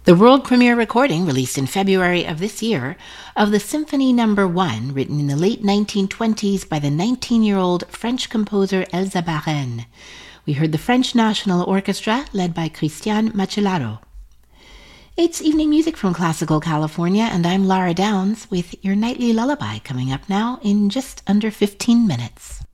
The world premiere recording, released in February of this year, of the Symphony No. 1, written in the late 1920s by the 19-year-old French composer Elsa Barrène. We heard the French National Orchestra, led by Christian Macellaro. It's Evening Music from Classical California, and I'm Lara Downs with your nightly lullaby coming up now in just under 15 minutes.